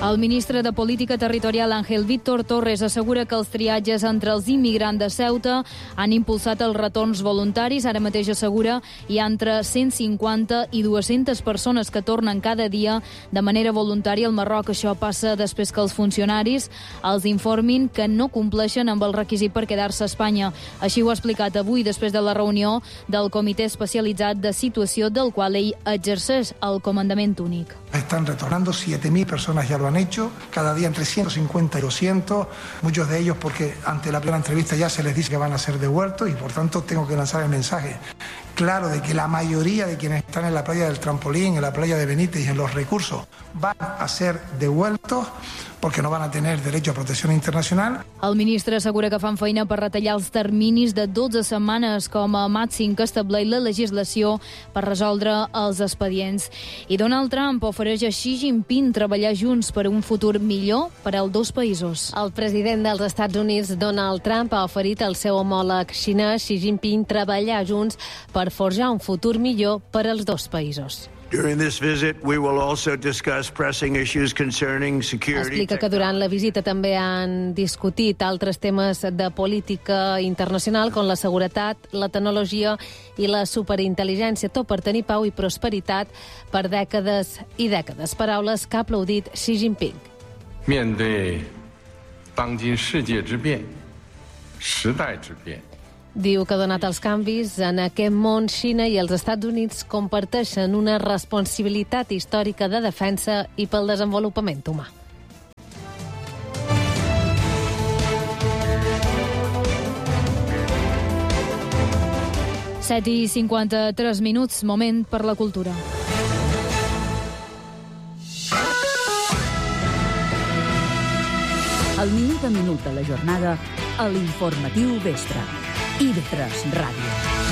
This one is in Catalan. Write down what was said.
El ministre de Política Territorial Ángel Víctor Torres assegura que els triatges entre els immigrants de Ceuta han impulsat els retorns voluntaris. Ara mateix assegura hi ha entre 150 i 200 persones que tornen cada dia de manera voluntària al Marroc. Això passa després que els funcionaris els informin que no compleixen amb el requisit per quedar-se a Espanya. Així ho ha explicat avui després de la reunió del Comitè Especialitzat de Situació del qual ell exerceix el comandament únic. Están retornando 7.000 personas, ya lo han hecho, cada día entre 150 y 200, muchos de ellos porque ante la primera entrevista ya se les dice que van a ser devueltos y por tanto tengo que lanzar el mensaje claro de que la mayoría de quienes están en la playa del Trampolín, en la playa de Benítez y en los recursos van a ser devueltos porque no van a tener derecho a protección internacional. El ministre assegura que fan feina per retallar els terminis de 12 setmanes com a màxim que estableix la legislació per resoldre els expedients. I Donald Trump ofereix a Xi Jinping treballar junts per un futur millor per als dos països. El president dels Estats Units, Donald Trump, ha oferit al seu homòleg xinès, Xi Jinping, treballar junts per forjar un futur millor per als dos països. During this visit, we will also discuss pressing issues concerning security. Explica que durant la visita també han discutit altres temes de política internacional com la seguretat, la tecnologia i la superintel·ligència, tot per tenir pau i prosperitat per dècades i dècades. Paraules que ha aplaudit Xi Jinping. 面对当今世界之变、时代之变。 Diu que donat els canvis en aquest món, Xina i els Estats Units comparteixen una responsabilitat històrica de defensa i pel desenvolupament humà. Set i 53 minuts, moment per la cultura. El minut a minut de la jornada a l'Informatiu Vespre. IB3 Ràdio.